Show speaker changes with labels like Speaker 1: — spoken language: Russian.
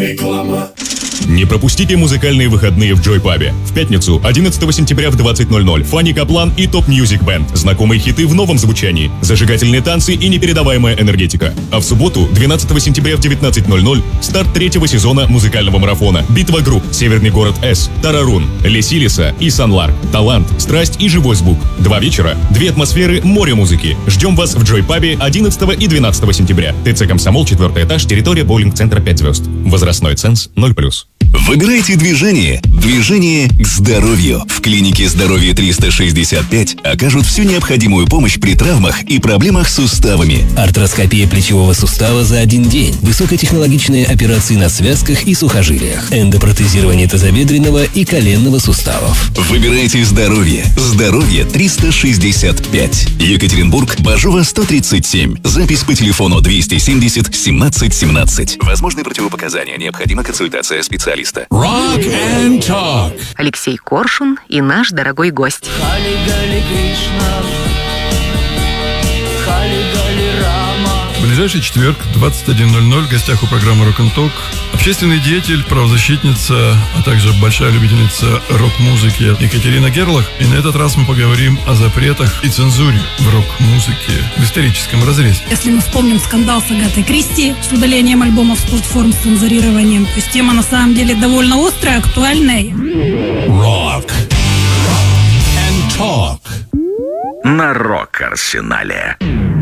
Speaker 1: Реклама.
Speaker 2: Не пропустите музыкальные выходные в Joy Pub. В пятницу, 11 сентября в 20:00 Фанни Каплан и Топ Мьюзик Бэнд. Знакомые хиты в новом звучании, зажигательные танцы и непередаваемая энергетика. А в субботу, 12 сентября в 19:00 старт третьего сезона музыкального марафона. Битва групп «Северный город С», «Тарарун», «Лесилиса» и «Санлар». Талант, страсть и живой звук. 2 вечера, 2 атмосферы, море музыки. Ждем вас в Joy Pub 11 и 12 сентября. ТЦ «Комсомол», 4 этаж, территория боулинг-центра 5 звезд. Возрастной ценз 0+.
Speaker 3: Выбирайте движение. Движение к здоровью. В клинике «Здоровье 365» окажут всю необходимую помощь при травмах и проблемах с суставами.
Speaker 4: Артроскопия плечевого сустава за 1 день. Высокотехнологичные операции на связках и сухожилиях. Эндопротезирование тазобедренного и коленного суставов.
Speaker 3: Выбирайте здоровье. «Здоровье 365». Екатеринбург, Бажова, 137. Запись по телефону 270 17 17. Возможны противопоказания. Необходима консультация специалиста.
Speaker 1: Rock and Talk.
Speaker 5: Алексей Коршун и наш дорогой гость.
Speaker 6: В ближайший четверг, 21:00, в гостях у программы Rock and Talk общественный деятель, правозащитница, а также большая любительница рок-музыки Екатерина Герлах. И на этот раз мы поговорим о запретах и цензуре в рок-музыке в историческом разрезе.
Speaker 7: Если мы вспомним скандал с Агатой Кристи, с удалением альбомов с платформ с цензурированием, то есть тема на самом деле довольно острая, актуальная.
Speaker 1: Rock and Talk.
Speaker 3: На Рок-Арсенале.